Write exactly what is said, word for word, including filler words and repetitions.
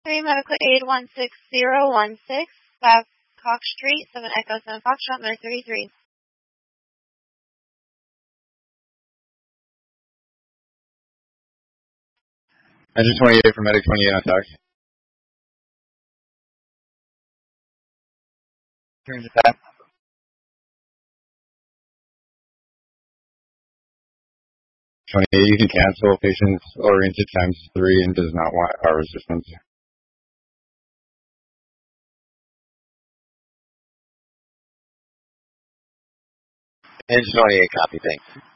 Three Medical Aid one six zero one six, Babcock Street, seven Echo seven Foxtrot, number thirty-three. Engine twenty-eight for Medic twenty-eight on tax. Turn to tap. twenty-eight, you can cancel. Patient's oriented times three and does not want power resistance. Engine twenty-eight, copy, thanks.